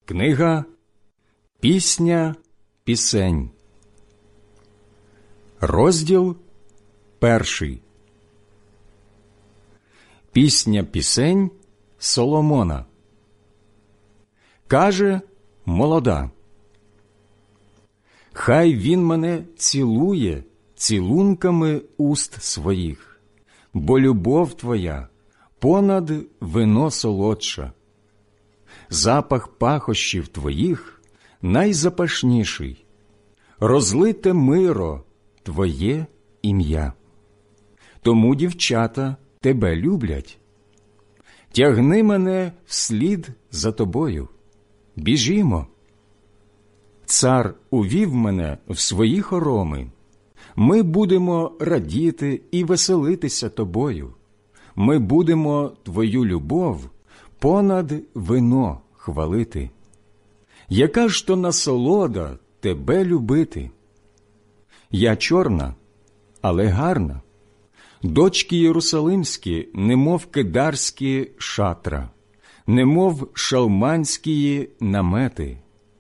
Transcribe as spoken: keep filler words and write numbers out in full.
Книга «Пісня пісень». Розділ перший. Пісня пісень Соломона. Каже молода: «Хай він мене цілує цілунками уст своїх, бо любов твоя понад вино солодша. Запах пахощів твоїх найзапашніший, розлите миро твоє ім'я. Тому дівчата тебе люблять. Тягни мене вслід за тобою, біжімо. Цар увів мене в свої хороми. Ми будемо радіти і веселитися тобою. Ми будемо твою любов понад вино хвалити. Яка ж то насолода тебе любити? Я чорна, але гарна. Дочки єрусалимські, немов кедарські шатра, немов шалманські намети.